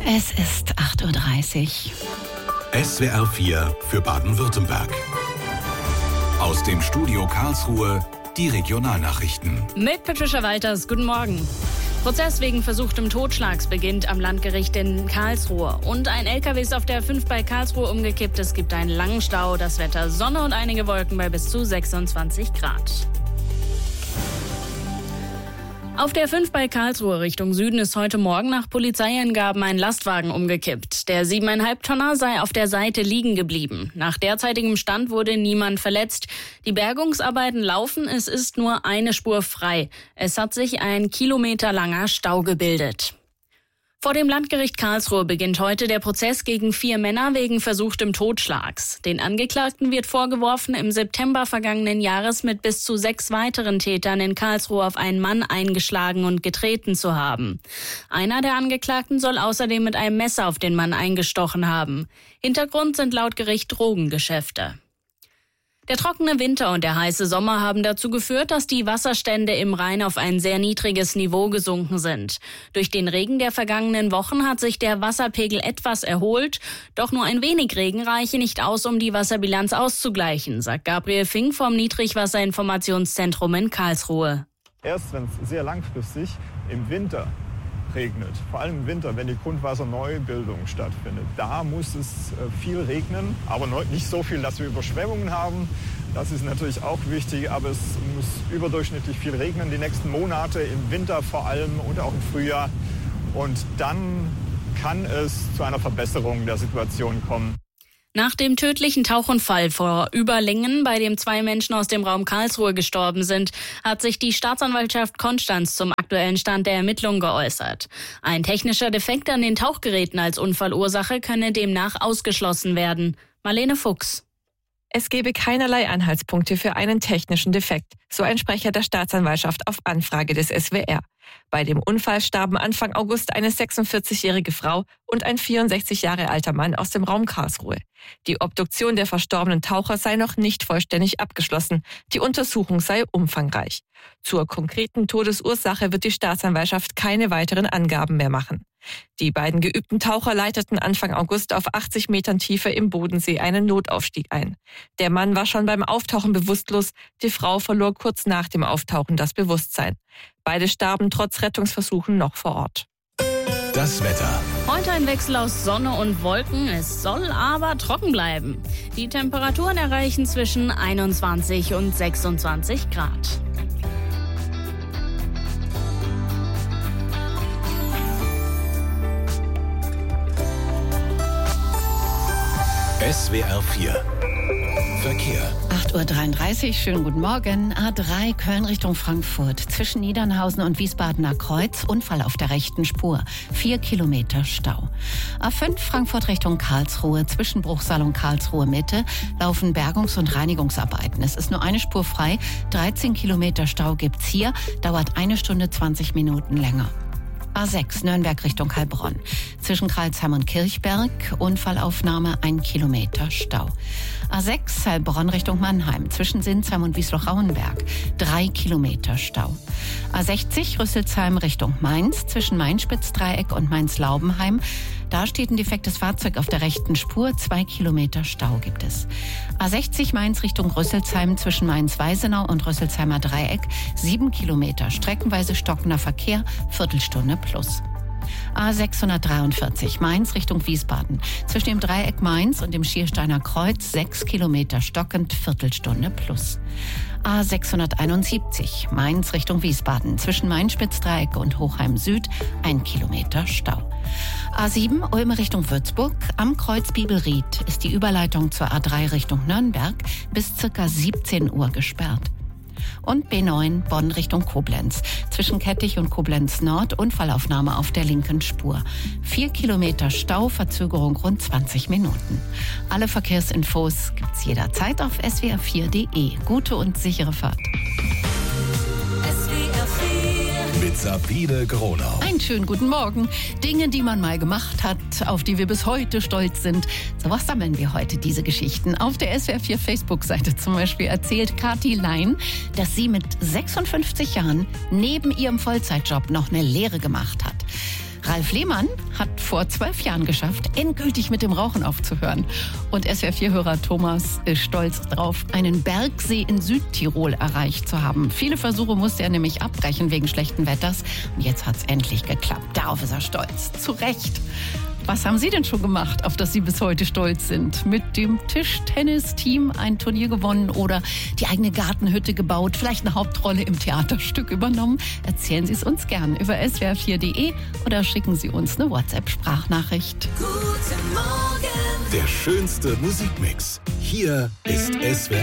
Es ist 8:30 Uhr. SWR 4 für Baden-Württemberg. Aus dem Studio Karlsruhe die Regionalnachrichten. Mit Patricia Walters, guten Morgen. Prozess wegen versuchtem Totschlags beginnt am Landgericht in Karlsruhe. Und ein LKW ist auf der 5 bei Karlsruhe umgekippt. Es gibt einen langen Stau. Das Wetter Sonne und einige Wolken bei bis zu 26 Grad. Auf der 5 bei Karlsruhe Richtung Süden ist heute Morgen nach Polizeiangaben ein Lastwagen umgekippt. Der 7,5 Tonner sei auf der Seite liegen geblieben. Nach derzeitigem Stand wurde niemand verletzt. Die Bergungsarbeiten laufen, es ist nur eine Spur frei. Es hat sich ein kilometerlanger Stau gebildet. Vor dem Landgericht Karlsruhe beginnt heute der Prozess gegen 4 Männer wegen versuchtem Totschlags. Den Angeklagten wird vorgeworfen, im September vergangenen Jahres mit bis zu 6 weiteren Tätern in Karlsruhe auf einen Mann eingeschlagen und getreten zu haben. Einer der Angeklagten soll außerdem mit einem Messer auf den Mann eingestochen haben. Hintergrund sind laut Gericht Drogengeschäfte. Der trockene Winter und der heiße Sommer haben dazu geführt, dass die Wasserstände im Rhein auf ein sehr niedriges Niveau gesunken sind. Durch den Regen der vergangenen Wochen hat sich der Wasserpegel etwas erholt. Doch nur ein wenig Regen reiche nicht aus, um die Wasserbilanz auszugleichen, sagt Gabriel Fink vom Niedrigwasserinformationszentrum in Karlsruhe. Erst wenn es sehr langfristig im Winter regnet, vor allem im Winter, wenn die Grundwasserneubildung stattfindet. Da muss es viel regnen, aber nicht so viel, dass wir Überschwemmungen haben. Das ist natürlich auch wichtig, aber es muss überdurchschnittlich viel regnen die nächsten Monate, im Winter vor allem und auch im Frühjahr. Und dann kann es zu einer Verbesserung der Situation kommen. Nach dem tödlichen Tauchunfall vor Überlingen, bei dem 2 Menschen aus dem Raum Karlsruhe gestorben sind, hat sich die Staatsanwaltschaft Konstanz zum aktuellen Stand der Ermittlungen geäußert. Ein technischer Defekt an den Tauchgeräten als Unfallursache könne demnach ausgeschlossen werden. Marlene Fuchs. Es gebe keinerlei Anhaltspunkte für einen technischen Defekt, so ein Sprecher der Staatsanwaltschaft auf Anfrage des SWR. Bei dem Unfall starben Anfang August eine 46-jährige Frau und ein 64 Jahre alter Mann aus dem Raum Karlsruhe. Die Obduktion der verstorbenen Taucher sei noch nicht vollständig abgeschlossen. Die Untersuchung sei umfangreich. Zur konkreten Todesursache wird die Staatsanwaltschaft keine weiteren Angaben mehr machen. Die beiden geübten Taucher leiteten Anfang August auf 80 Metern Tiefe im Bodensee einen Notaufstieg ein. Der Mann war schon beim Auftauchen bewusstlos, die Frau verlor kurz nach dem Auftauchen das Bewusstsein. Beide starben trotz Rettungsversuchen noch vor Ort. Das Wetter. Heute ein Wechsel aus Sonne und Wolken, es soll aber trocken bleiben. Die Temperaturen erreichen zwischen 21 und 26 Grad. SWR 4 Verkehr. 8:33 Uhr, schönen guten Morgen. A3 Köln Richtung Frankfurt. Zwischen Niedernhausen und Wiesbadener Kreuz. Unfall auf der rechten Spur. 4 Kilometer Stau. A5 Frankfurt Richtung Karlsruhe. Zwischen Bruchsal und Karlsruhe Mitte laufen Bergungs- und Reinigungsarbeiten. Es ist nur eine Spur frei. 13 Kilometer Stau gibt's hier. Dauert 1 Stunde 20 Minuten länger. A6 Nürnberg Richtung Heilbronn. Zwischen Crailsheim und Kirchberg, Unfallaufnahme 1 Kilometer Stau. A6 Heilbronn Richtung Mannheim. Zwischen Sinsheim und Wiesloch-Rauenberg 3 Kilometer Stau. A60 Rüsselsheim Richtung Mainz. Zwischen Main-Spitz-Dreieck und Mainz-Laubenheim. Da steht ein defektes Fahrzeug auf der rechten Spur. 2 Kilometer Stau gibt es. A60 Mainz Richtung Rüsselsheim. Zwischen Mainz-Weisenau und Rüsselsheimer Dreieck 7 Kilometer. Streckenweise stockender Verkehr, Viertelstunde plus. A643 Mainz Richtung Wiesbaden. Zwischen dem Dreieck Mainz und dem Schiersteiner Kreuz 6 Kilometer stockend, Viertelstunde plus. A671 Mainz Richtung Wiesbaden. Zwischen Main-Spitz-Dreieck und Hochheim Süd 1 Kilometer Stau. A7 Ulm Richtung Würzburg. Am Kreuz Bibelried ist die Überleitung zur A3 Richtung Nürnberg bis ca. 17 Uhr gesperrt. Und B9 Bonn Richtung Koblenz. Zwischen Kettich und Koblenz Nord Unfallaufnahme auf der linken Spur. 4 Kilometer Stau, Verzögerung rund 20 Minuten. Alle Verkehrsinfos gibt's jederzeit auf swr4.de. Gute und sichere Fahrt. Mit Sabine Gronau. Einen schönen guten Morgen. Dinge, die man mal gemacht hat, auf die wir bis heute stolz sind. So was sammeln wir heute, diese Geschichten. Auf der SWR4 Facebook-Seite zum Beispiel erzählt Kathi Lein, dass sie mit 56 Jahren neben ihrem Vollzeitjob noch eine Lehre gemacht hat. Ralf Lehmann hat vor 12 Jahren geschafft, endgültig mit dem Rauchen aufzuhören. Und SWR4-Hörer Thomas ist stolz darauf, einen Bergsee in Südtirol erreicht zu haben. Viele Versuche musste er nämlich abbrechen wegen schlechten Wetters. Und jetzt hat es endlich geklappt. Darauf ist er stolz. Zu Recht. Was haben Sie denn schon gemacht, auf das Sie bis heute stolz sind? Mit dem Tischtennisteam ein Turnier gewonnen oder die eigene Gartenhütte gebaut, vielleicht eine Hauptrolle im Theaterstück übernommen? Erzählen Sie es uns gern über swr4.de oder schicken Sie uns eine WhatsApp-Sprachnachricht. Der schönste Musikmix. Hier ist SWR